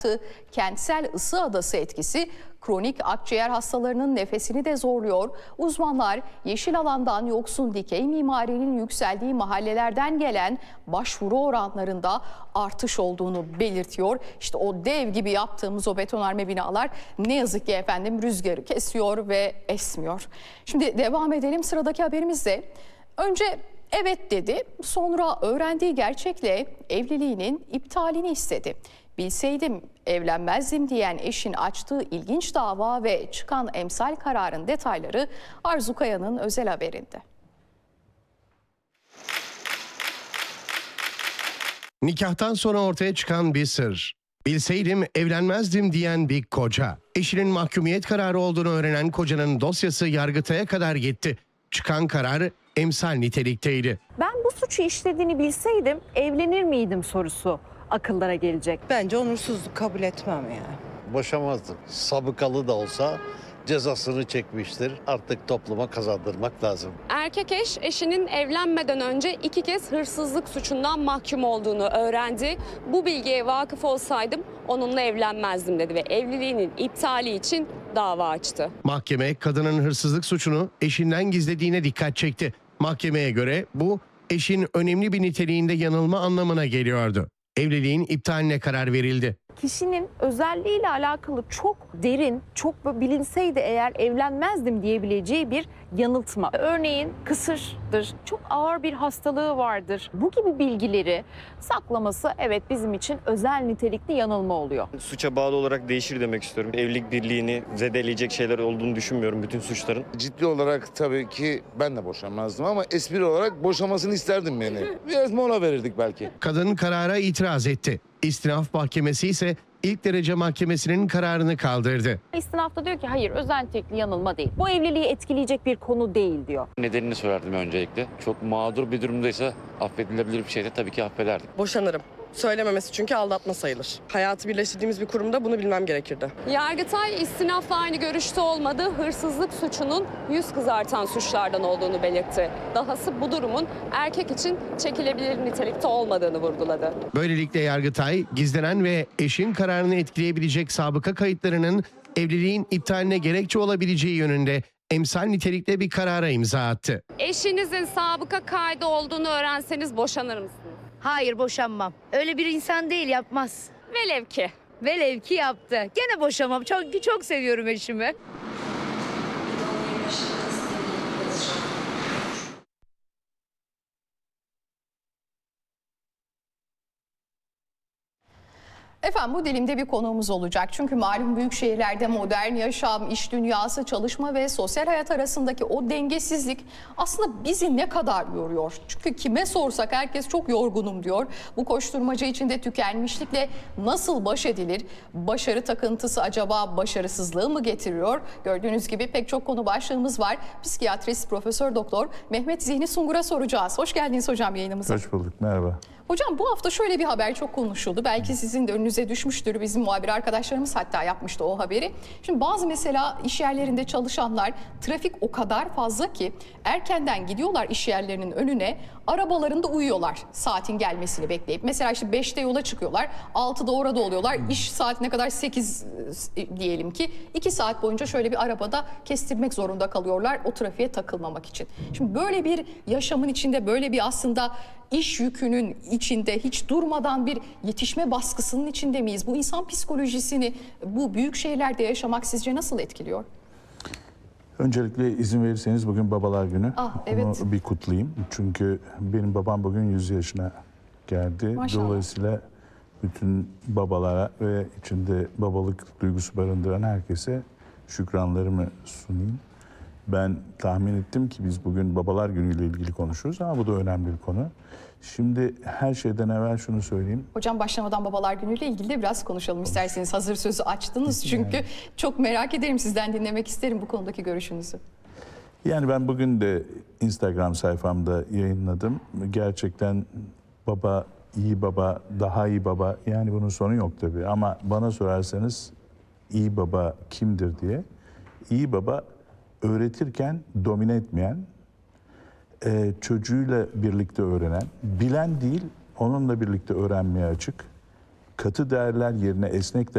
Kentsel ısı adası etkisi kronik akciğer hastalarının nefesini de zorluyor. Uzmanlar yeşil alandan yoksun dikey mimarinin yükseldiği mahallelerden gelen başvuru oranlarında artış olduğunu belirtiyor. İşte o dev gibi yaptığımız o betonarme binalar ne yazık ki efendim rüzgarı kesiyor ve esmiyor. Şimdi devam edelim sıradaki haberimizde. Önce evet dedi, sonra öğrendiği gerçekle evliliğinin iptalini istedi. Bilseydim evlenmezdim diyen eşin açtığı ilginç dava ve çıkan emsal kararın detayları Arzu Kaya'nın özel haberinde. Nikahtan sonra ortaya çıkan bir sır. Bilseydim evlenmezdim diyen bir koca. Eşinin mahkumiyet kararı olduğunu öğrenen kocanın dosyası Yargıtay'a kadar gitti. Çıkan karar emsal nitelikteydi. Ben bu suçu işlediğini bilseydim evlenir miydim sorusu akıllara gelecek. Bence onursuzluk kabul etmem yani. Boşamazdım. Sabıkalı da olsa cezasını çekmiştir. Artık topluma kazandırmak lazım. Erkek eş, eşinin evlenmeden önce 2 kez hırsızlık suçundan mahkum olduğunu öğrendi. Bu bilgiye vakıf olsaydım onunla evlenmezdim dedi ve evliliğinin iptali için dava açtı. Mahkeme kadının hırsızlık suçunu eşinden gizlediğine dikkat çekti. Mahkemeye göre bu eşin önemli bir niteliğinde yanılma anlamına geliyordu. Evliliğin iptaline karar verildi. Kişinin özelliğiyle alakalı çok derin, çok bilinseydi eğer evlenmezdim diyebileceği bir yanıltma. Örneğin kısırdır, çok ağır bir hastalığı vardır. Bu gibi bilgileri saklaması evet bizim için özel nitelikli yanılma oluyor. Suça bağlı olarak değişir demek istiyorum. Evlilik birliğini zedeleyecek şeyler olduğunu düşünmüyorum bütün suçların. Ciddi olarak tabii ki ben de boşanmazdım ama espri olarak boşamasını isterdim beni. Biraz mola verirdik belki. Kadın karara itiraz etti. İstinaf Mahkemesi ise ilk derece mahkemesinin kararını kaldırdı. İstinafta diyor ki hayır özel nitelikli yanılma değil. Bu evliliği etkileyecek bir konu değil diyor. Nedenini sorardım öncelikle. Çok mağdur bir durumdaysa affedilebilir bir şeyde tabii ki affederdik. Boşanırım. Söylememesi çünkü aldatma sayılır. Hayatı birleştirdiğimiz bir kurumda bunu bilmem gerekirdi. Yargıtay istinafla aynı görüşte olmadığı hırsızlık suçunun yüz kızartan suçlardan olduğunu belirtti. Dahası bu durumun erkek için çekilebilir nitelikte olmadığını vurguladı. Böylelikle Yargıtay gizlenen ve eşin kararını etkileyebilecek sabıka kayıtlarının evliliğin iptaline gerekçe olabileceği yönünde emsal nitelikte bir karara imza attı. Eşinizin sabıka kaydı olduğunu öğrenseniz boşanır mısınız? Hayır, boşanmam. Öyle bir insan değil, yapmaz. Velev ki. Velev ki yaptı. Gene boşamam çünkü çok seviyorum eşimi. Efendim bu dilimde bir konuğumuz olacak. Çünkü malum büyük şehirlerde modern yaşam, iş dünyası, çalışma ve sosyal hayat arasındaki o dengesizlik aslında bizi ne kadar yoruyor? Çünkü kime sorsak herkes çok yorgunum diyor. Bu koşturmaca içinde tükenmişlikle nasıl baş edilir? Başarı takıntısı acaba başarısızlığı mı getiriyor? Gördüğünüz gibi pek çok konu başlığımız var. Psikiyatrist Profesör Doktor Mehmet Zihni Sungur'a soracağız. Hoş geldiniz hocam yayınımıza. Hoş bulduk, merhaba. Hocam bu hafta şöyle bir haber çok konuşuldu. Belki sizin de önünüze düşmüştür. Bizim muhabir arkadaşlarımız hatta yapmıştı o haberi. Şimdi bazı mesela iş yerlerinde çalışanlar trafik o kadar fazla ki erkenden gidiyorlar iş yerlerinin önüne, arabalarında uyuyorlar saatin gelmesini bekleyip. Mesela işte 5'te yola çıkıyorlar, 6'da orada oluyorlar. İş saatine kadar 8 diyelim ki 2 saat boyunca şöyle bir arabada kestirmek zorunda kalıyorlar o trafiğe takılmamak için. Şimdi böyle bir yaşamın içinde böyle bir aslında iş yükünün içinde hiç durmadan bir yetişme baskısının içinde miyiz? Bu insan psikolojisini bu büyük şehirlerde yaşamak sizce nasıl etkiliyor? Öncelikle izin verirseniz bugün Babalar Günü. Evet. Bunu bir kutlayayım. Çünkü benim babam bugün 100 yaşına geldi. Maşallah. Dolayısıyla bütün babalara ve içinde babalık duygusu barındıran herkese şükranlarımı sunayım. Ben tahmin ettim ki biz bugün Babalar Günü ile ilgili konuşuruz ama bu da önemli bir konu. Şimdi her şeyden evvel şunu söyleyeyim. Hocam başlamadan Babalar Günü ile ilgili de biraz konuşalım isterseniz. Hazır sözü açtınız çünkü çok merak ederim, sizden dinlemek isterim bu konudaki görüşünüzü. Yani ben bugün de Instagram sayfamda yayınladım. Gerçekten baba, iyi baba, daha iyi baba, yani bunun sonu yok tabii. Ama bana sorarsanız iyi baba kimdir diye. İyi baba öğretirken domine etmeyen, çocuğuyla birlikte öğrenen, bilen değil onunla birlikte öğrenmeye açık, katı değerler yerine esnek değerler